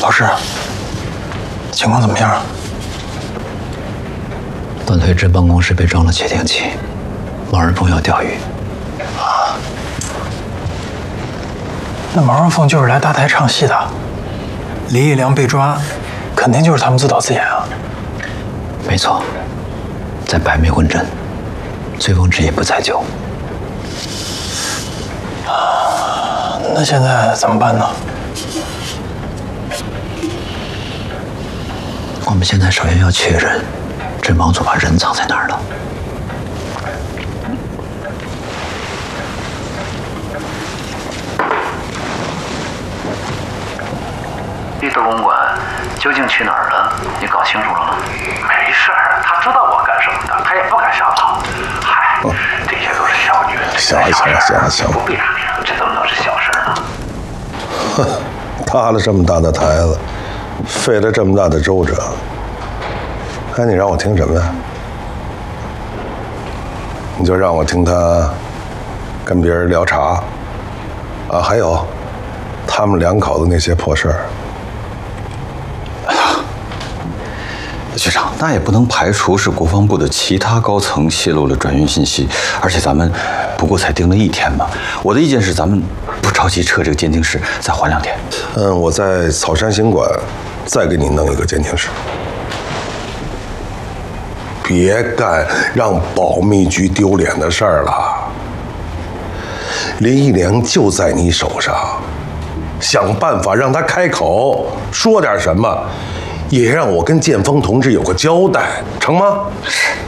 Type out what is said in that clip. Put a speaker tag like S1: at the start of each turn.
S1: 老师，情况怎么样？
S2: 段腿支办公室被装了窃听器，毛人凤要钓鱼。
S1: 啊？那毛人凤就是来大台唱戏的，李义良被抓，肯定就是他们自导自演啊。
S2: 没错，在白眉关镇，醉翁之意不在酒。
S1: 那现在怎么办呢？
S2: 我们现在首先要确认，这王祖把人藏在哪儿了。
S3: 绿豆公馆究竟去哪儿了？你搞清楚了吗？
S4: 没事儿，他知道我干什么的，他也不敢上套。嗨，这些都是小女人。
S5: 行，
S4: 不必嚷嚷，这怎么能是小事呢？
S5: 哼，搭了这么大的台子，费了这么大的周折，哎，你让我听什么呀？你就让我听他跟别人聊茶啊，还有他们两口子那些破事儿。
S6: 局长，那也不能排除是国防部的其他高层泄露了转运信息，而且咱们不过才盯了1天嘛。我的意见是，咱们不着急撤这个监听室，再缓2天。
S5: 我在草山行馆再给你弄一个监听室。别干让保密局丢脸的事儿了。林义良就在你手上，想办法让他开口说点什么，也让我跟建峰同志有个交代，成吗？
S6: 是。